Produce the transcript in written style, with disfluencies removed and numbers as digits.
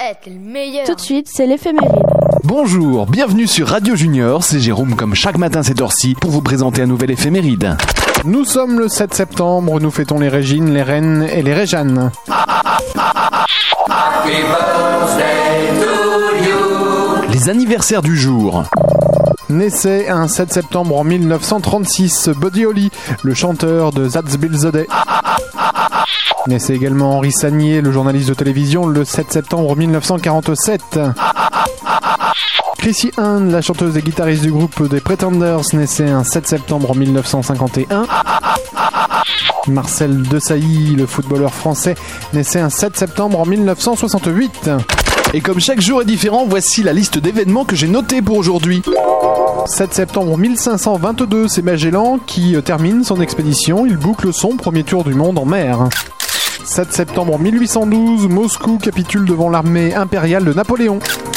t'es le meilleur. Tout de suite, c'est l'éphéméride. Bonjour, bienvenue sur Radio Junior, c'est Jérôme comme chaque matin cette heure-ci pour vous présenter un nouvel éphéméride. Nous sommes le 7 septembre, nous fêtons les Régines, les Reines et les Réjanes. Les anniversaires du jour. Naissait un 7 septembre en 1936, Buddy Holly, le chanteur de That's Bill the Day. Naissait également Henri Sagnier, le journaliste de télévision, le 7 septembre 1947. Chrissy Hynde, la chanteuse et guitariste du groupe des Pretenders, naissait un 7 septembre 1951. Marcel Desailly, le footballeur français, naissait un 7 septembre 1968. Et comme chaque jour est différent, voici la liste d'événements que j'ai notés pour aujourd'hui. 7 septembre 1522, c'est Magellan qui termine son expédition. Il boucle son premier tour du monde en mer. 7 septembre 1812, Moscou capitule devant l'armée impériale de Napoléon.